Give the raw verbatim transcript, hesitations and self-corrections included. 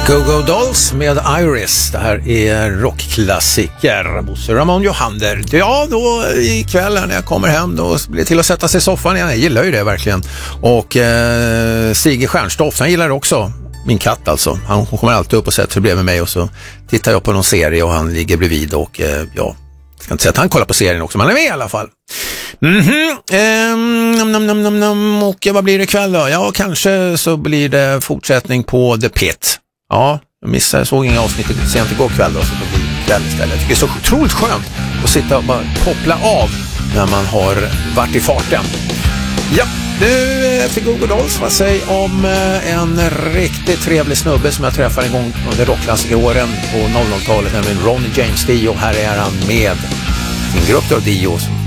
Go-Go Dolls med Iris. Det här är rockklassiker. Bosse Ramon Johander. Ja, då ikväll när jag kommer hem då blir det till att sätta sig i soffan igen. Jag gillar ju det verkligen. Och eh, Sigge Stjärnstoff, han gillar det också. Min katt alltså. Han, hon kommer alltid upp och sätter sig bredvid mig och så tittar jag på någon serie och han ligger bredvid och eh, ja, jag ska inte säga att han kollar på serien också, men han är med i alla fall. Mhm. Ehm, nam, nam, nam, nam, nam. Och vad blir det ikväll då? Ja, kanske så blir det fortsättning på The Pit. Ja, jag missade, jag såg inga avsnitt sent igår kväll då, så det blir kväll istället. Det är så otroligt skönt att sitta och bara koppla av när man har varit i farten. Ja, nu efter Go-Go Dolls, vad säger om en riktigt trevlig snubbe som jag träffade en gång under rockklassikeråren på noll noll-talet, nämligen Ronnie James Dio. Här är han med sin grupp då, Dio,